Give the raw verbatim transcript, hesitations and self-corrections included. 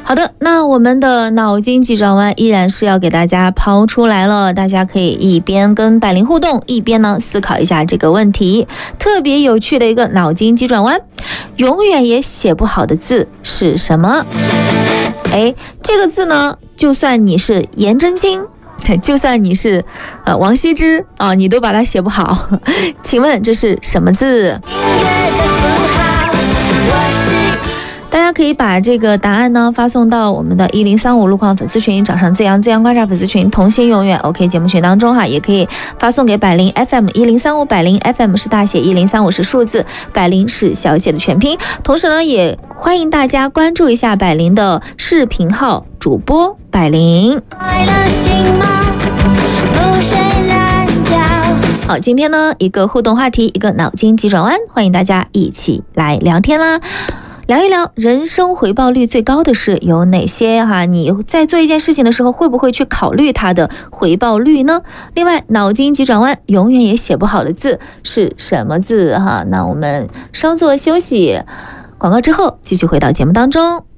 好的，那我们的脑筋急转弯依然是要给大家抛出来了，大家可以一边跟百灵互动，一边呢思考一下这个问题。特别有趣的一个脑筋急转弯，永远也写不好的字是什么？哎，这个字呢，就算你是颜真卿，就算你是呃王羲之啊，你都把它写不好。请问这是什么字？大家可以把这个答案呢发送到我们的一零三五路况粉丝群，找上自阳自阳观察粉丝群，同心永远 OK 节目群当中哈，也可以发送给百灵 F M 一零三五，百灵 F M 是大写，一零三五是数字，百灵是小写的全拼。同时呢，也欢迎大家关注一下百灵的视频号主播百灵。好，今天呢一个互动话题，一个脑筋急转弯，欢迎大家一起来聊天啦。聊一聊人生回报率最高的是有哪些哈？你在做一件事情的时候，会不会去考虑它的回报率呢？另外，脑筋急转弯永远也写不好的字是什么字哈？那我们稍作休息，广告之后继续回到节目当中。